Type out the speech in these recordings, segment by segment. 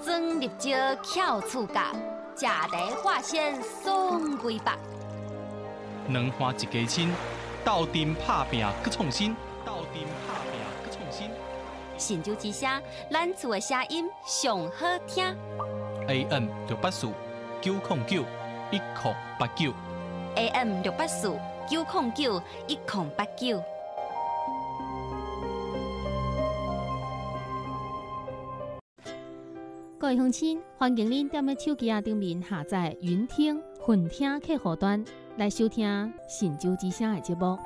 酸入招翘触角，食茶化纤爽规腹。 两花一家亲，斗阵拍拼去创新，斗阵拍拼去创新。 神州之声，咱厝的声音上好听。 AM 684-909-1089。 AM 684-909-1089。 各位乡亲，欢迎您踮咧手机顶面下载云听、混听客户端来收听神州之声的节目。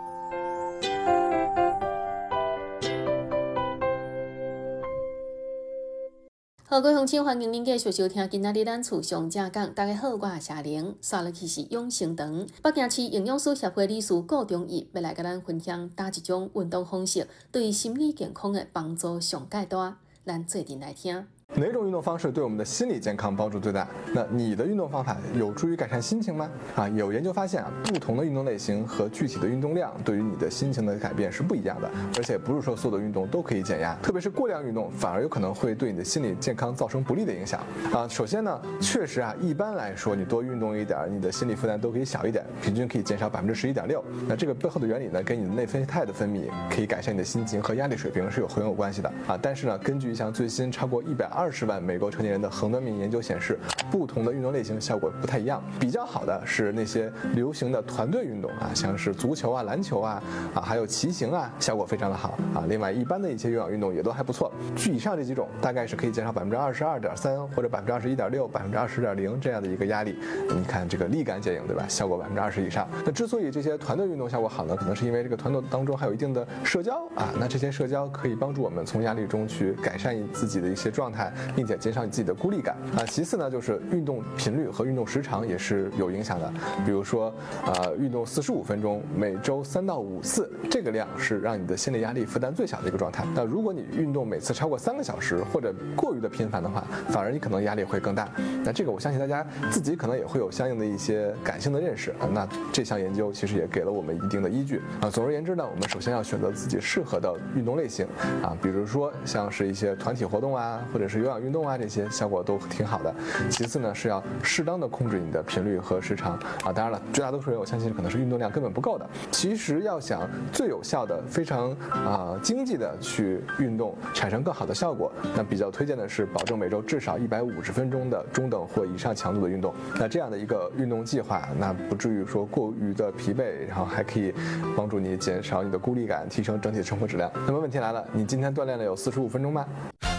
好，各位乡亲，欢迎您继续收听今仔日咱厝上正讲。大家好，我是夏玲，刷落去是养生堂。北京市营养师协会理事顾忠义要来跟咱分享哪一种运动方式对心理健康的帮助上介大，咱做阵来听。 哪种运动方式对我们的心理健康帮助最大？那你的运动方法有助于改善心情吗？有研究发现不同的运动类型和具体的运动量对于你的心情的改变是不一样的，而且不是说所有的运动都可以减压，特别是过量运动反而有可能会对你的心理健康造成不利的影响。首先呢，确实一般来说你多运动一点，你的心理负担都可以小一点，平均可以减少11.6%。那这个背后的原理呢，跟你的内啡肽的分泌可以改善你的心情和压力水平是很有关系的但是呢，根据一项最新超过120万美国成年人的横断面研究显示，不同的运动类型效果不太一样。比较好的是那些流行的团队运动像是足球篮球还有骑行效果非常的好另外一般的一些有氧运动也都还不错。以上这几种大概是可以减少22.3%或者21.6%、20.0%这样的一个压力。你看这个立竿见影，对吧？效果20%以上。那之所以这些团队运动效果好呢，可能是因为这个团队当中还有一定的社交那这些社交可以帮助我们从压力中去改善自己的一些状态，并且减少你自己的孤立感其次呢，就是运动频率和运动时长也是有影响的。比如说运动45分钟，每周3到5次，这个量是让你的心理压力负担最小的一个状态。那如果你运动每次超过3个小时或者过于的频繁的话，反而你可能压力会更大。那这个我相信大家自己可能也会有相应的一些感性的认识那这项研究其实也给了我们一定的依据总而言之呢，我们首先要选择自己适合的运动类型比如说像是一些团体活动或者是有氧运动这些效果都挺好的。其次呢，是要适当的控制你的频率和时长当然了，绝大多数人我相信可能是运动量根本不够的。其实要想最有效的、非常经济的去运动，产生更好的效果，那比较推荐的是保证每周至少150分钟的中等或以上强度的运动。那这样的一个运动计划，那不至于说过于的疲惫，然后还可以帮助你减少你的孤立感，提升整体生活质量。那么问题来了，你今天锻炼了有45分钟吗？